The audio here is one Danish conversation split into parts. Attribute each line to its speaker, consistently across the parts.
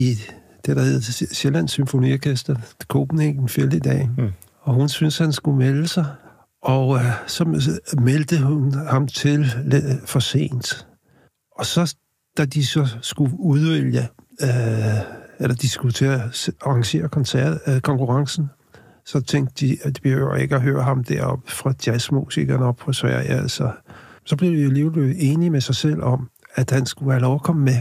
Speaker 1: i det, der hedder Sjællands Symfoniorkester, Copenhagen Fældedag. Og hun synes, han skulle melde sig. Og så meldte hun ham til for sent. Og så, da de så skulle udvælge, eller de skulle til at arrangere konkurrencen, så tænkte de, at de behøver ikke at høre ham deroppe fra jazzmusikerne op på Sverige. Altså. Så blev de alligevel enige med sig selv om, at han skulle have lov at komme med.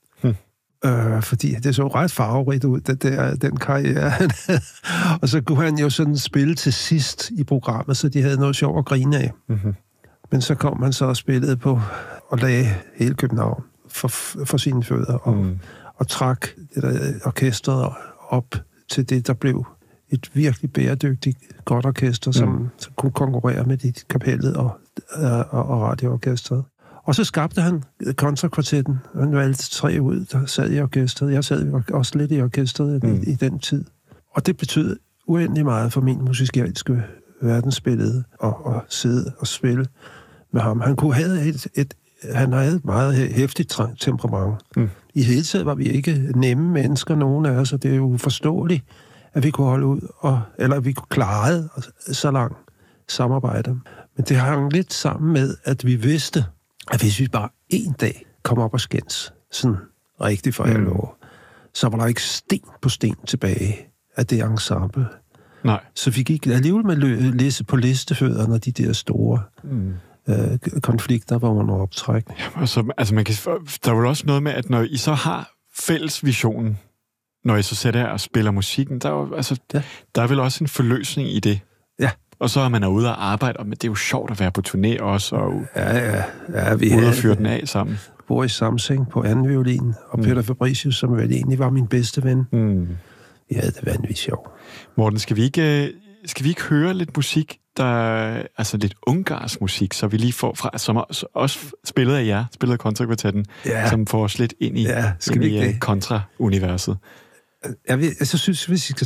Speaker 1: Fordi det så ret farverigt ud, den karriere. Og så kunne han jo sådan spille til sidst i programmet, så de havde noget sjov at grine af. Men så kom han så og spillede på og lagde hele København for sine fødder og trak det der orkestret op til det, der blev et virkelig bæredygtigt, godt orkester, som kunne konkurrere med dit kapellet og radioorkestret. Og så skabte han kontrakvartetten. Han valgte 3 ud, der sad i orkestret. Jeg sad også lidt i orkestret i den tid. Og det betød uendelig meget for min musikalske verdensbillede at sidde og spille med ham. Han kunne have han havde et meget hæftigt temperament. I hele taget var vi ikke nemme mennesker, nogen af os, og det er jo uforståeligt, at vi kunne holde ud, eller at vi kunne klare så langt samarbejde. Men det hang lidt sammen med, at vi vidste, at hvis vi bare en dag kom op og skændes, sådan rigtig for alle år, så var der ikke sten på sten tilbage af det ensemble.
Speaker 2: Nej.
Speaker 1: Så vi gik alligevel med læse på listefødderne, de der store konflikter, hvor man var optræk.
Speaker 2: Ja, altså man kan, der er vel også noget med, at når I så har fælles visionen, når I så sætter og spiller musikken, der er vel også en forløsning i det.
Speaker 1: Ja.
Speaker 2: Og så er man ude og arbejde, og det er jo sjovt at være på turné også, og
Speaker 1: vi
Speaker 2: ude og fyre den af sammen.
Speaker 1: Boris Samsing på anden violin, og Peter Fabricius, som vel egentlig var min bedste ven. Vi havde det vanvittigt sjovt.
Speaker 2: Morten, skal vi ikke høre lidt musik, altså lidt ungarsk musik, så vi lige får fra, som også spillet af jer, spillet af kontrakvartetten, som får os lidt ind i kontra-universet.
Speaker 1: Jeg synes, hvis vi skal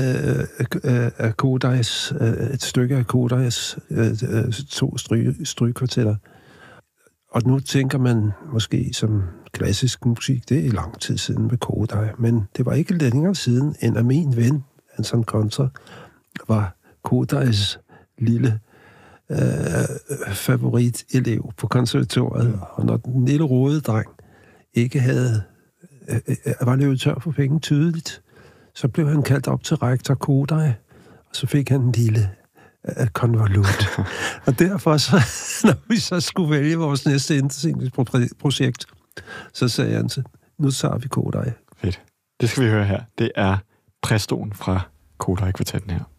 Speaker 1: tage Kodais, et stykke af Kodais 2 strygekvartetter, og nu tænker man måske som klassisk musik, det er lang tid siden med Kodai, men det var ikke længere siden, end at min ven, Anton Kontra, var Kodais lille favoritelev på konservatoriet, og når den lille røde dreng ikke var løbet tør for penge tydeligt, så blev han kaldt op til rektor Kodai, og så fik han en lille konvolut. Og derfor, så, når vi så skulle vælge vores næste indtægtsprojekt, så sagde han så, nu tager vi Kodai.
Speaker 2: Fedt. Det skal vi høre her. Det er præstoen fra Kodai-kvartetten her.